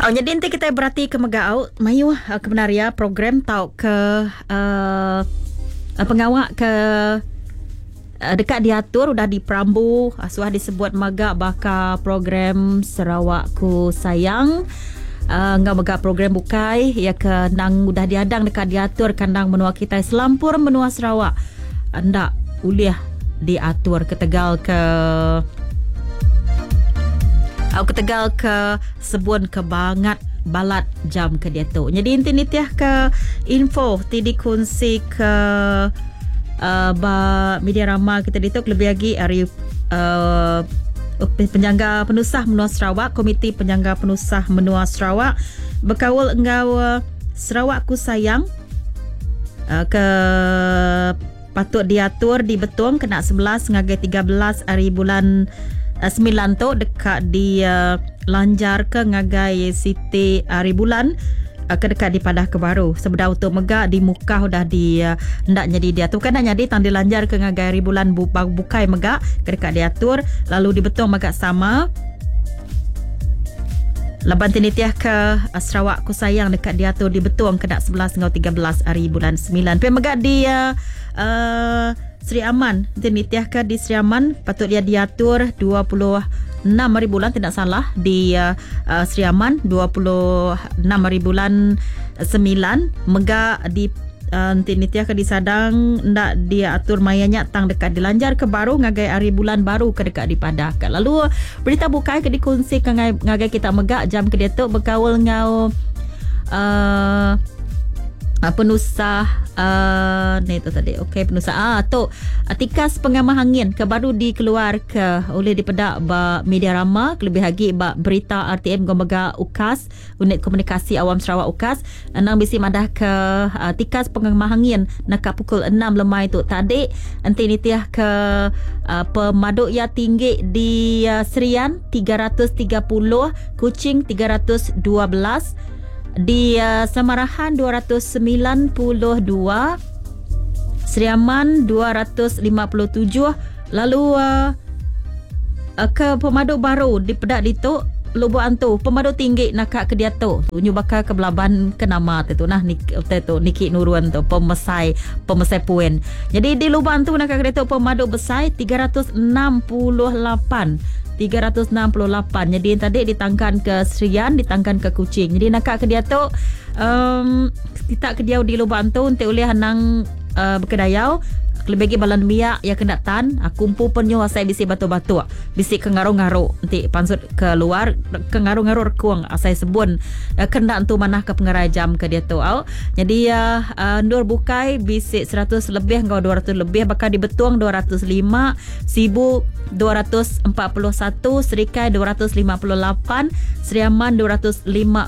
Jadi nanti kita berarti ke Megau mayu kebenaria program tau ke pengawak ke dekat diatur udah diperambu suah disebut magak baka program Sarawakku sayang. Ngau megak program bukai ya ke nang udah diadang dekat diatur kandang menua kita selampur menua Sarawak anda uliah diatur ke Tegal ke Tegal ke Sebun ke Bangat balat jam ke dia tu. Jadi inti nitiah ke info tidi kunci ke media ramah kita dituk lebih lagi hari Penyangga Penusah Menua Sarawak, Komiti Penyangga Penusah Menua Sarawak berkawal engau Sarawakku sayang ke patut diatur di Betong kena 11 ngagai 13 hari bulan 9 tu dekat di Lanjar ke ngagai Siti hari bulan ke dekat di Padah Kebaru sebedah untuk megak di muka dah di ndak jadi dia tu kan jadi tang dilanjar ke ngagai hari bulan bukai megak ke dekat diatur lalu di Betong megak sama laban tinitiah ke Sarawakku sayang dekat diatur di Betong kena 11 ngau 13 hari bulan 9 pe megak di Sri Aman tinitiah ke di Sri Aman patut dia diatur 26 hari bulan tidak salah di Sri Aman 26 hari bulan 9 megak di tinitiah ke di Sadang ndak dia atur mayanya tang dekat dilanjar ke baru ngagai hari bulan baru ke dekat di Padah lalu berita bukai ke dikongsi ke ngagai kita megak jam ke dia tu berkawal ngau penusah ni tu tadi okey penusah tu tikas pengamah angin ke baru dikeluar ke oleh dipedak ba media ramah lebih lagi ba berita RTM Gomega UKAS unit komunikasi awam Sarawak UKAS nang bisi madah ke tikas pengamah angin nak pukul 6 lemai tu tadi nanti ni tiah ke pemaduk ya tinggi di Serian 330 Kuching 312 di Samarahan 292 Seriaman 257 lalu ke pemaduk baru di Pedak Dituk Lobo Antu pemaduk tinggi nak ke dia tu tunjuk bakal ke Belaban ke nama tu nah tu Niki Nurun tu pemesai puan jadi di Lobo Antu nak ke dia tu pemaduk besai 368 jadi tadi ditangkan ke Serian ditangkan ke Kuching jadi nak ke dia tu kita ke dia di Lobo Antu untuk oleh hanang berkedayau lebih lagi balan miak ya kena tan kumpul penyu asai bisi batu-batu bisi kengaru-ngaru nanti pansut keluar kengaru-ngaru rekuang asai sebun kena tu manah ke pengerai jam ke dia tu jadi ndur bukai bisi 100 lebih engkau 200 lebih bakal di Betuang 205 Sibu 241 Serikai 258 Seriaman 257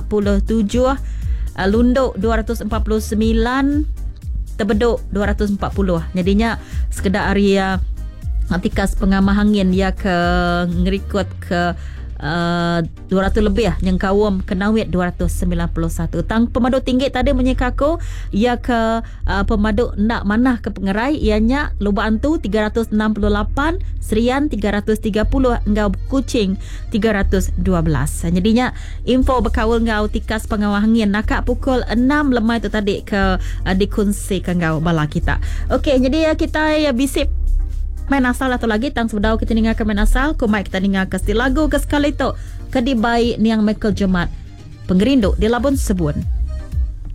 Lunduk 249 Tebeduk 240 jadinya sekedar area tikas pengamah angin dia ke ngerikut ke 200 lebih yang kawum kenawit 291 tang pemaduk tinggi tadi menyekaku ia ke pemaduk nak manah ke pengerai ianya Lobo Antu 368 Serian 330 engau Kuching 312 jadinya info berkawal ngau tikas pengawal angin nakak pukul 6 lemai tu tadi ke dikongsi ke ngau bala kita okey jadi kita bisip main asal atau lagi tang sebedau kita dengar ke main asal kumai kita dengar ke lagu ke sekali tu ke di baik niang Michael Jemat pengerinduk di Labun Sebun.